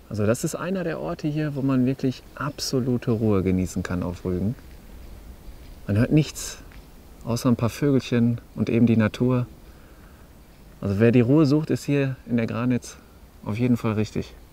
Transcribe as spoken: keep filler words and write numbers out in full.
Also das ist einer der Orte hier, wo man wirklich absolute Ruhe genießen kann auf Rügen. Man hört nichts, außer ein paar Vögelchen und eben die Natur. Also wer die Ruhe sucht, ist hier in der Granitz auf jeden Fall richtig.